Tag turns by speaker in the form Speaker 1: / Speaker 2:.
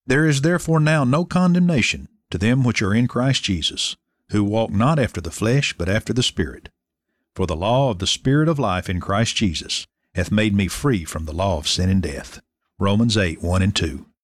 Speaker 1: There is therefore now no condemnation to them which are in Christ Jesus, who walk not after the flesh, but after the Spirit. For the law of the Spirit of life in Christ Jesus hath made me free from the law of sin and death. Romans 8:1 and 2.